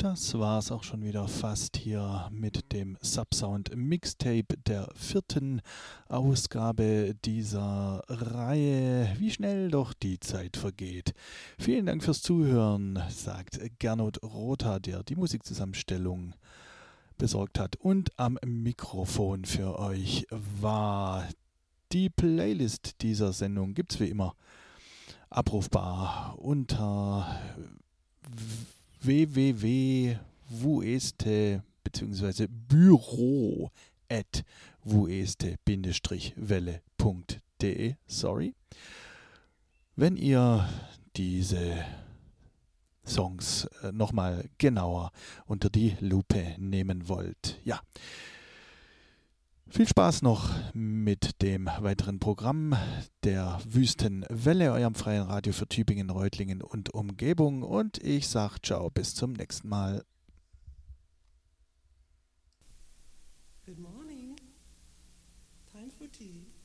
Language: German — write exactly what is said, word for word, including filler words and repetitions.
Das war's auch schon wieder fast hier mit dem Subsound Mixtape der vierten Ausgabe dieser Reihe. Wie schnell doch die Zeit vergeht. Vielen Dank fürs Zuhören, sagt Gernot Rotha, der die Musikzusammenstellung besorgt hat und am Mikrofon für euch war. Die Playlist dieser Sendung gibt's wie immer abrufbar unter w w w punkt vueste bzw. büro at vueste Welle punkt de. Sorry. Wenn ihr diese Songs äh, nochmal genauer unter die Lupe nehmen wollt. Ja. Viel Spaß noch mit dem weiteren Programm der Wüstenwelle, eurem freien Radio für Tübingen, Reutlingen und Umgebung. Und ich sage ciao, bis zum nächsten Mal. Good morning. Time for tea.